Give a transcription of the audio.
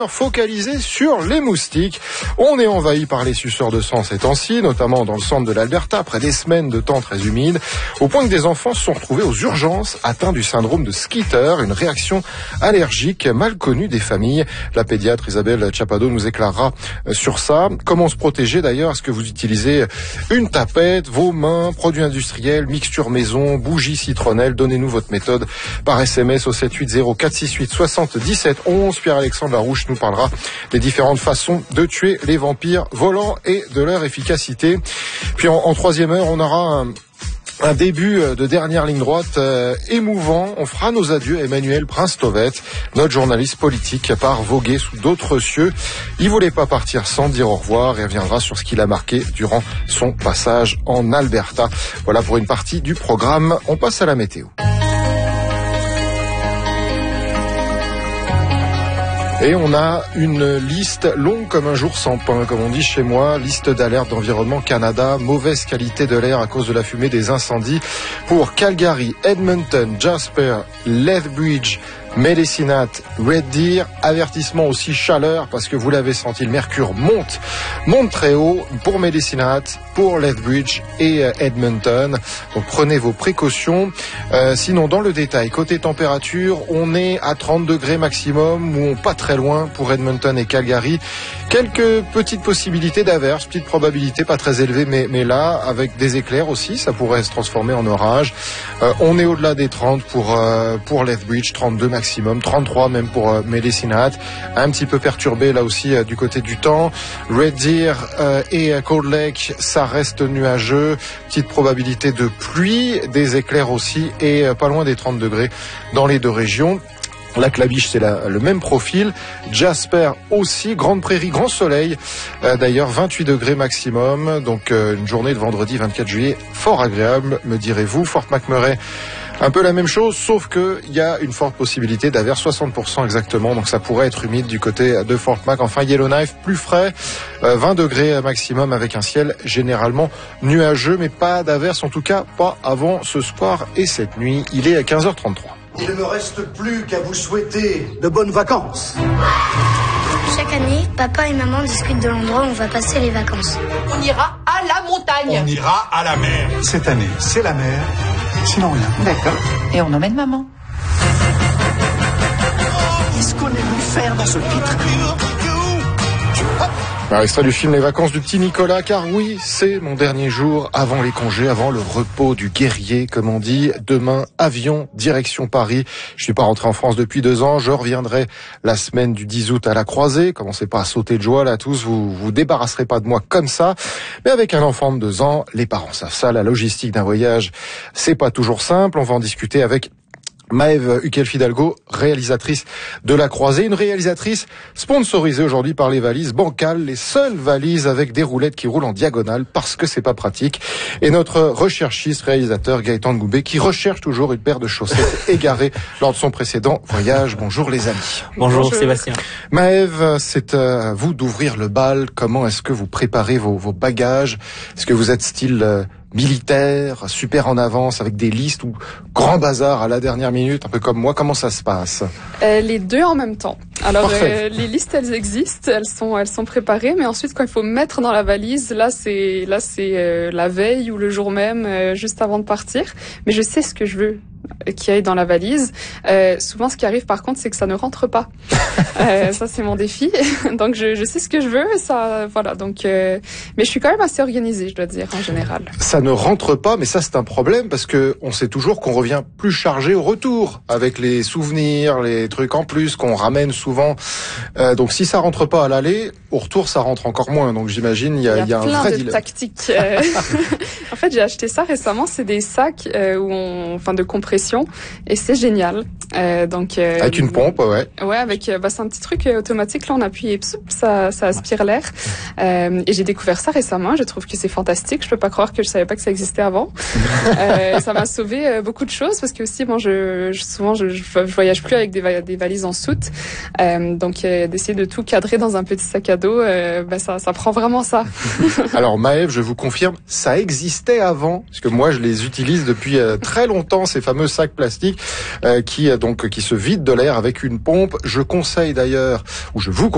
Focalisé sur les moustiques. On est envahi par les suceurs de sang ces temps-ci, notamment dans le centre de l'Alberta, après des semaines de temps très humides, au point que des enfants se sont retrouvés aux urgences atteints du syndrome de Skeeter, une réaction allergique mal connue des familles. La pédiatre Isabelle Chapado nous éclairera sur ça. Comment se protéger d'ailleurs? Est-ce que vous utilisez une tapette, vos mains, produits industriels, mixture maison, bougies citronnelle? Donnez-nous votre méthode par SMS au 780 468 77 11. Pierre-Alexandre Larouche nous parlera des différentes façons de tuer les vampires volants et de leur efficacité. Puis en troisième heure, on aura un début de dernière ligne droite émouvant. On fera nos adieux à Emmanuel Prince-Tovet, notre journaliste politique, part voguer sous d'autres cieux. Il voulait pas partir sans dire au revoir et reviendra sur ce qu'il a marqué durant son passage en Alberta. Voilà pour une partie du programme. On passe à la météo. Et on a une liste longue comme un jour sans pain, comme on dit chez moi, liste d'alerte d'Environnement Canada, mauvaise qualité de l'air à cause de la fumée des incendies pour Calgary, Edmonton, Jasper, Lethbridge, Medicine Hat, Red Deer, avertissement aussi chaleur parce que vous l'avez senti, le mercure monte très haut pour Medicine Hat, pour Lethbridge et Edmonton. Donc prenez vos précautions. Sinon dans le détail, côté température, on est à 30 degrés maximum ou pas très loin pour Edmonton et Calgary. Quelques petites possibilités d'averses, petite probabilité, pas très élevée, mais là, avec des éclairs aussi, ça pourrait se transformer en orage. On est au-delà des 30 pour Lethbridge, 32 maximum, 33 même pour Medicine Hat. Un petit peu perturbé là aussi du côté du temps. Red Deer et Cold Lake, ça reste nuageux. Petite probabilité de pluie, des éclairs aussi et pas loin des 30 degrés dans les deux régions. Lac-la-Biche, c'est le même profil. Jasper aussi, Grande Prairie, grand soleil. D'ailleurs, 28 degrés maximum. Donc, une journée de vendredi 24 juillet, fort agréable, me direz-vous. Fort McMurray, un peu la même chose, sauf que il y a une forte possibilité d'averse, 60% exactement. Donc, ça pourrait être humide du côté de Fort Mac. Enfin, Yellowknife, plus frais, 20 degrés maximum avec un ciel généralement nuageux, mais pas d'averse, en tout cas pas avant ce soir et cette nuit. Il est à 15h33. Il ne me reste plus qu'à vous souhaiter de bonnes vacances. Chaque année, papa et maman discutent de l'endroit où on va passer les vacances. On ira à la montagne. On ira à la mer. Cette année, c'est la mer, sinon rien. D'accord. Et on emmène maman. Qu'est-ce qu'on est venu faire dans ce pitre? Un extrait du film Les vacances du petit Nicolas, car oui, c'est mon dernier jour avant les congés, avant le repos du guerrier, comme on dit. Demain, avion, direction Paris. Je suis pas rentré en France depuis 2 ans. Je reviendrai la semaine du 10 août à la Croisée. Commencez pas à sauter de joie là tous, vous débarrasserez pas de moi comme ça. Mais avec un enfant de 2 ans, les parents savent ça. La logistique d'un voyage, c'est pas toujours simple. On va en discuter avec Maëve Huquel-Fidalgo, réalisatrice de La Croisée, une réalisatrice sponsorisée aujourd'hui par les valises Bancal, les seules valises avec des roulettes qui roulent en diagonale parce que c'est pas pratique. Et notre recherchiste, réalisateur Gaëtan Goubet qui recherche toujours une paire de chaussettes égarées lors de son précédent voyage. Bonjour les amis. Bonjour Sébastien. Maëve, c'est à vous d'ouvrir le bal. Comment est-ce que vous préparez vos bagages? Est-ce que vous êtes style militaire, super en avance, avec des listes ou grand bazar à la dernière minute, un peu comme moi? Comment ça se passe? Les deux en même temps. Alors les listes, elles existent, elles sont préparées, mais ensuite quand il faut mettre dans la valise, là c'est la veille ou le jour même, juste avant de partir. Mais je sais ce que je veux qui aille dans la valise. Souvent, ce qui arrive par contre, c'est que ça ne rentre pas. Ça, c'est mon défi. Donc, je sais ce que je veux. Ça, voilà. Donc, mais je suis quand même assez organisée, je dois dire, en général. Ça ne rentre pas, mais ça, c'est un problème parce que on sait toujours qu'on revient plus chargé au retour avec les souvenirs, les trucs en plus qu'on ramène souvent. Donc, si ça rentre pas à l'aller, au retour, ça rentre encore moins. Donc, j'imagine, il y a un vrai dilemme. Plein de tactiques. En fait, j'ai acheté ça récemment. C'est des sacs de compression et c'est génial. Avec une pompe, ouais. Ouais, avec c'est un petit truc automatique. Là, on appuie et ça aspire l'air. Et j'ai découvert ça récemment. Je trouve que c'est fantastique. Je peux pas croire que je savais pas que ça existait avant. Ça m'a sauvé beaucoup de choses parce que aussi, souvent je voyage plus avec des valises en soute. Donc d'essayer de tout cadrer dans un petit sac à dos, ça prend vraiment ça. Alors Maëve, je vous confirme, ça existait avant, parce que moi je les utilise depuis très longtemps, ces fameux sacs plastiques qui se vident de l'air avec une pompe. Je conseille d'ailleurs, ou je vous conseille